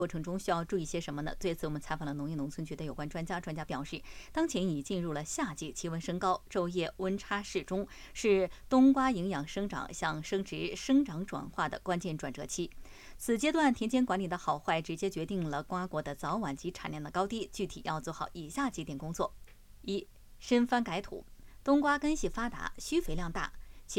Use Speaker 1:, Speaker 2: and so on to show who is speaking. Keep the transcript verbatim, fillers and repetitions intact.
Speaker 1: 过程中需要注意些什么呢？对此，我们采访了农业农村局的有关专家，专家表示，当前已进入了夏季，气温升高，昼夜温差适中，是冬瓜营养生长向生殖生长转化的关键转折期。此阶段田间管理的好坏，直接决定了瓜果的早晚及产量的高低。具体要做好以下几点工作：一、深翻改土。冬瓜根系发达，需肥量大，